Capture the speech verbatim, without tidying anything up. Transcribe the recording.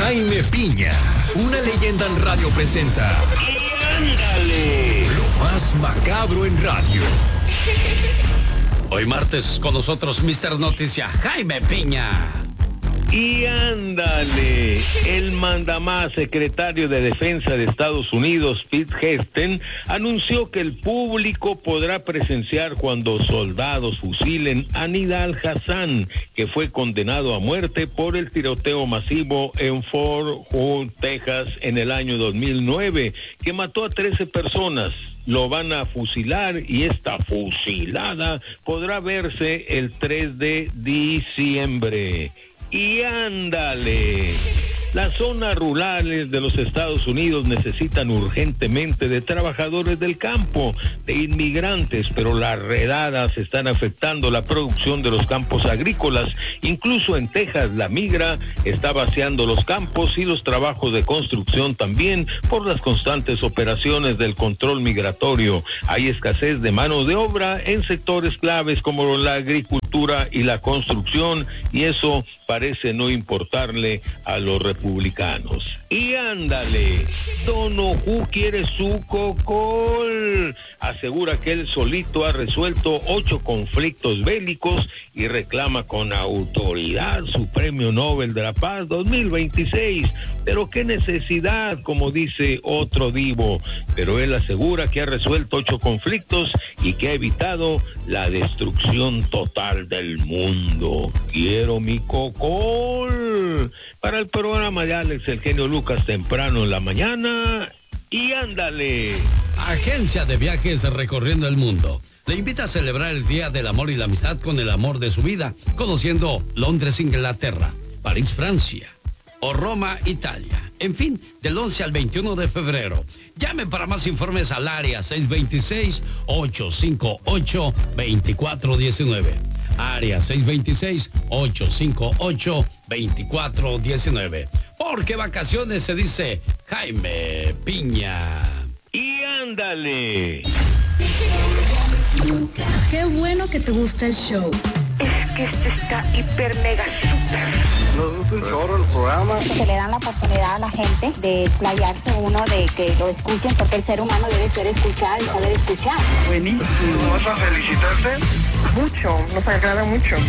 Jaime Piña, una leyenda en radio presenta. ¡Y ándale! Lo más macabro en radio. Hoy martes con nosotros mister Noticia, Jaime Piña. Y ándale, el mandamás secretario de Defensa de Estados Unidos, Pete Hegseth, anunció que el público podrá presenciar cuando soldados fusilen a Nidal Hasan, que fue condenado a muerte por el tiroteo masivo en Fort Hood, Texas, en el año dos mil nueve, que mató a trece personas. Lo van a fusilar y esta fusilada podrá verse el tres de diciembre. Y ándale, las zonas rurales de los Estados Unidos necesitan urgentemente de trabajadores del campo, de inmigrantes, pero las redadas están afectando la producción de los campos agrícolas. Incluso en Texas, la migra está vaciando los campos y los trabajos de construcción también por las constantes operaciones del control migratorio. Hay escasez de mano de obra en sectores claves como la agricultura y la construcción, y eso parece no importarle a los republicanos. Y ándale, Donoghue quiere su cocol. Asegura que él solito ha resuelto ocho conflictos bélicos y reclama con autoridad su Premio Nobel de la Paz dos mil veintiséis. Pero qué necesidad, como dice otro divo. Pero él asegura que ha resuelto ocho conflictos y que ha evitado la destrucción total del mundo. Quiero mi cocol. Para el programa de Alex El Genio Lucas temprano en la mañana. Y ándale. Agencia de Viajes Recorriendo el Mundo le invita a celebrar el Día del Amor y la Amistad con el amor de su vida, conociendo Londres, Inglaterra, París, Francia o Roma, Italia. En fin, del once al veintiuno de febrero. Llame para más informes al área seis dos seis, ocho cinco ocho, dos cuatro uno nueve. Área seis dos seis, ocho cinco ocho, dos cuatro uno nueve. Porque vacaciones se dice Jaime Piña. Y ándale. Qué bueno que te gusta el show. Es que este está hiper mega super. Nos gusta un chorro el programa. Se le dan la oportunidad a la gente de explayarse uno, de que lo escuchen, porque el ser humano debe ser escuchado y saber escuchar. Buenísimo. ¿Vas a felicitarte? Mucho, nos agrada mucho.